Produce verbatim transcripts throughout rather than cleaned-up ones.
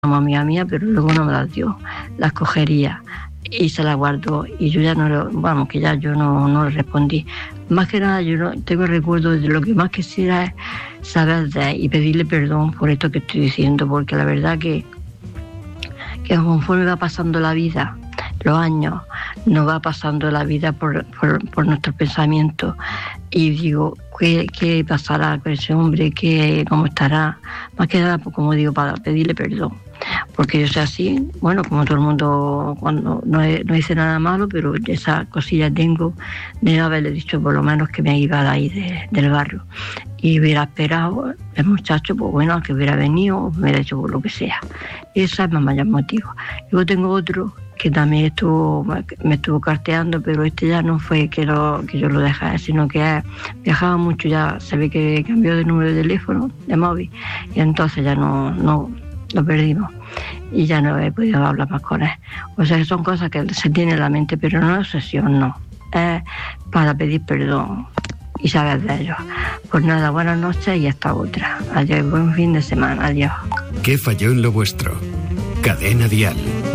como amiga mía, pero luego no me las dio, las cogería y se las guardó y yo ya no lo, vamos, que ya yo no, no le respondí. Más que nada yo no tengo recuerdo de lo que más quisiera es saber de él y pedirle perdón por esto que estoy diciendo, porque la verdad que, que conforme va pasando la vida, los años, nos va pasando la vida por, por, por nuestros pensamientos y digo, ¿qué, qué pasará con ese hombre? ¿Qué, ¿Cómo estará? Más que nada, pues, como digo, para pedirle perdón. Porque yo soy así, bueno, como todo el mundo, cuando no, he, no hice nada malo, pero esa cosilla tengo de no haberle dicho por lo menos que me iba de ahí de, del barrio. Y hubiera esperado el muchacho, pues bueno, que hubiera venido, me hubiera hecho lo que sea. Esa es más mayor motivo. Luego tengo otro que también estuvo, me estuvo carteando, pero este ya no fue que, lo, que yo lo dejara, sino que viajaba mucho, ya se ve que cambió de número de teléfono, de móvil, y entonces ya no, no lo perdimos y ya no he podido hablar más con él. O sea que son cosas que se tienen en la mente, pero no es obsesión, no. Es para pedir perdón y saber de ellos. Pues nada, buenas noches y hasta otra. Adiós, buen fin de semana, adiós. ¿Qué falló en lo vuestro? Cadena Dial.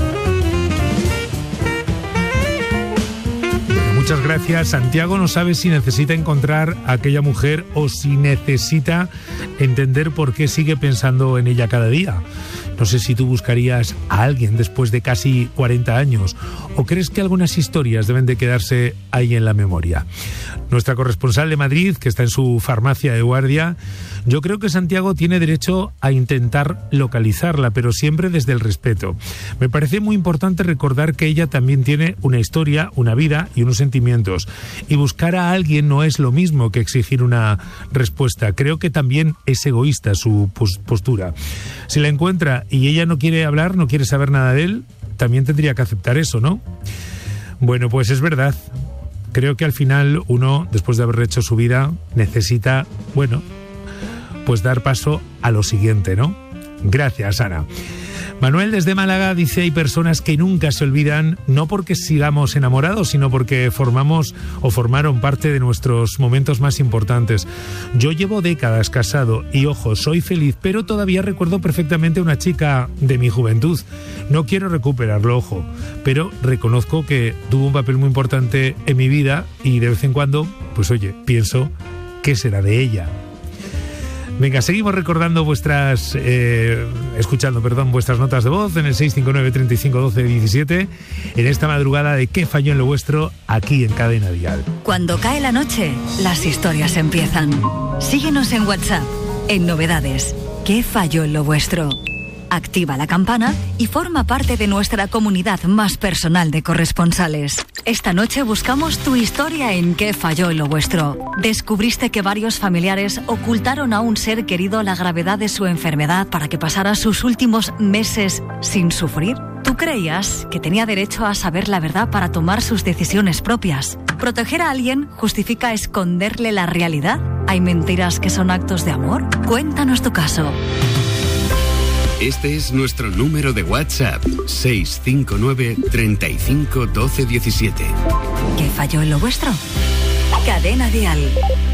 Muchas gracias. Santiago no sabe si necesita encontrar a aquella mujer o si necesita entender por qué sigue pensando en ella cada día. No sé si tú buscarías a alguien después de casi cuarenta años o crees que algunas historias deben de quedarse ahí en la memoria. Nuestra corresponsal de Madrid, que está en su farmacia de guardia, yo creo que Santiago tiene derecho a intentar localizarla, pero siempre desde el respeto. Me parece muy importante recordar que ella también tiene una historia, una vida y unos sentimientos. Y buscar a alguien no es lo mismo que exigir una respuesta. Creo que también es egoísta su postura. Si la encuentra y ella no quiere hablar, no quiere saber nada de él, también tendría que aceptar eso, ¿no? Bueno, pues es verdad. Creo que al final uno, después de haber hecho su vida, necesita, bueno, pues dar paso a lo siguiente, ¿no? Gracias, Ana. Manuel desde Málaga dice: hay personas que nunca se olvidan, no porque sigamos enamorados, sino porque formamos o formaron parte de nuestros momentos más importantes. Yo llevo décadas casado y, ojo, soy feliz, pero todavía recuerdo perfectamente a una chica de mi juventud. No quiero recuperarlo, ojo, pero reconozco que tuvo un papel muy importante en mi vida y de vez en cuando, pues oye, pienso, ¿qué será de ella? Venga, seguimos recordando vuestras, eh, escuchando, perdón, vuestras notas de voz en el seis cinco nueve, treinta y cinco, doce, diecisiete, en esta madrugada de ¿Qué falló en lo vuestro? Aquí en Cadena Dial. Cuando cae la noche, las historias empiezan. Síguenos en WhatsApp, en novedades. ¿Qué falló en lo vuestro? Activa la campana y forma parte de nuestra comunidad más personal de corresponsales. Esta noche buscamos tu historia en ¿Qué falló en lo vuestro? ¿Descubriste que varios familiares ocultaron a un ser querido la gravedad de su enfermedad para que pasara sus últimos meses sin sufrir? ¿Tú creías que tenía derecho a saber la verdad para tomar sus decisiones propias? ¿Proteger a alguien justifica esconderle la realidad? ¿Hay mentiras que son actos de amor? Cuéntanos tu caso. Este es nuestro número de WhatsApp, seis cinco nueve, treinta y cinco, doce, diecisiete. ¿Qué falló en lo vuestro? Cadena Dial.